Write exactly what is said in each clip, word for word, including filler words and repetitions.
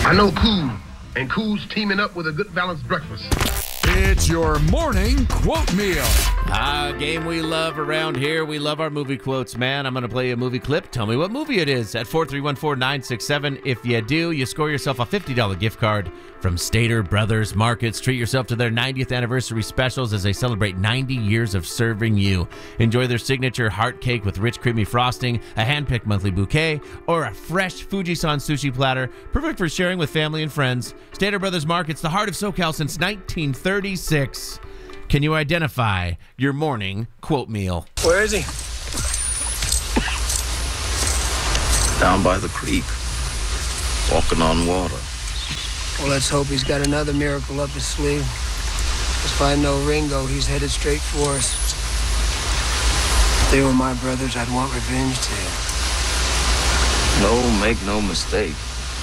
I know Cool, and Cool's teaming up with a good balanced breakfast. It's your morning quote meal. Ah, a game we love around here. We love our movie quotes, man. I'm going to play a movie clip. Tell me what movie it is at four three one four nine six seven. If you do, you score yourself a fifty dollars gift card from Stater Brothers Markets. Treat yourself to their ninetieth anniversary specials as they celebrate ninety years of serving you. Enjoy their signature heart cake with rich, creamy frosting, a hand-picked monthly bouquet, or a fresh Fujisan sushi platter, perfect for sharing with family and friends. Stater Brothers Markets, the heart of SoCal since nineteen thirty-six. Can you identify your morning quote meal? Where is he? Down by the creek, walking on water. Well, let's hope he's got another miracle up his sleeve. If I know Ringo, he's headed straight for us. If they were my brothers, I'd want revenge too. No, make no mistake.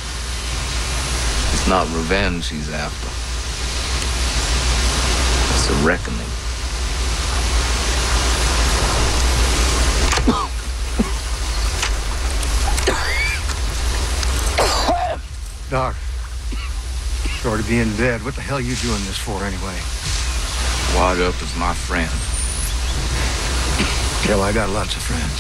It's not revenge he's after. It's a reckoning. Doc, sorry to be in bed. What the hell are you doing this for anyway? Wide Up is my friend. Hell, I got lots of friends.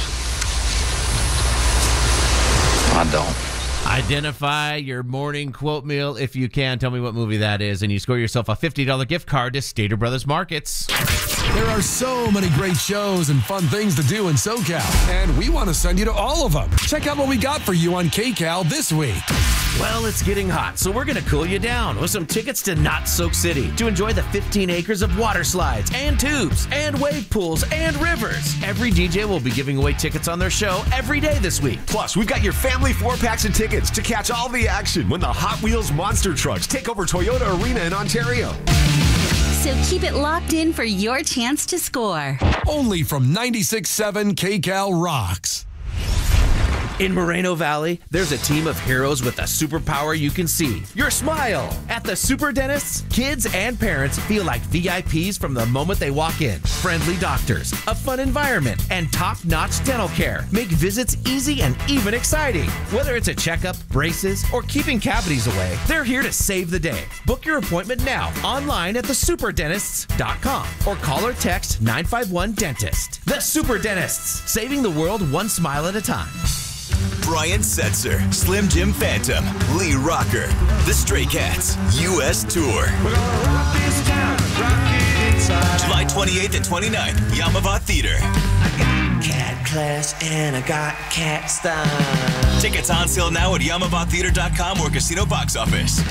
I don't. Identify your morning quote meal if you can. Tell me what movie that is, and you score yourself a fifty dollars gift card to Stater Brothers Markets. There are so many great shows and fun things to do in SoCal, and we want to send you to all of them. Check out what we got for you on KCal this week. Well, it's getting hot, so we're going to cool you down with some tickets to Not Soak City to enjoy the fifteen acres of water slides and tubes and wave pools and rivers. Every D J will be giving away tickets on their show every day this week. Plus, we've got your family four-packs of tickets to catch all the action when the Hot Wheels monster trucks take over Toyota Arena in Ontario. So keep it locked in for your chance to score. Only from ninety-six point seven KCal Rocks. In Moreno Valley, there's a team of heroes with a superpower you can see. Your smile. At the Super Dentists, kids and parents feel like V I Ps from the moment they walk in. Friendly doctors, a fun environment, and top-notch dental care make visits easy and even exciting. Whether it's a checkup, braces, or keeping cavities away, they're here to save the day. Book your appointment now online at the super dentists dot com or call or text nine five one dentist. The Super Dentists, saving the world one smile at a time. Brian Setzer, Slim Jim Phantom, Lee Rocker, The Stray Cats, U S Tour. July twenty-eighth and twenty-ninth, Yamava Theater. I got cat class and I got cat style. Tickets on sale now at yamava theater dot com or Casino Box Office.